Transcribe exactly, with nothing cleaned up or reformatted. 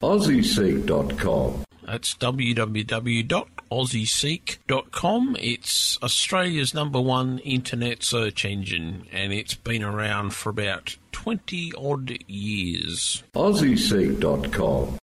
Aussie Seek dot com. That's w w w dot aussie seek dot com. It's Australia's number one internet search engine, and it's been around for about twenty odd years. Aussie Seek dot com.